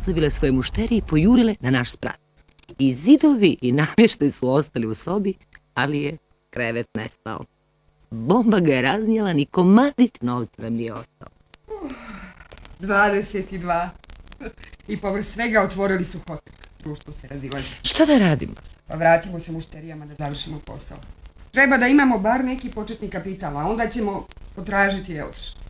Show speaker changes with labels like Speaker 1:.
Speaker 1: ostavile svoje mušterije i pojurile na naš sprat. I zidovi i namještaj su ostali u sobi, ali je krevet nestao. Bomba ga je raznijela, ni komadić novca nam nije ostao.
Speaker 2: 22. I povrh svega otvorili su hotel. Društvo se razilazi.
Speaker 1: Šta da radimo?
Speaker 2: Pa vratimo se mušterijama da završimo posao. Treba da imamo bar neki početni kapital, a onda ćemo potražiti još.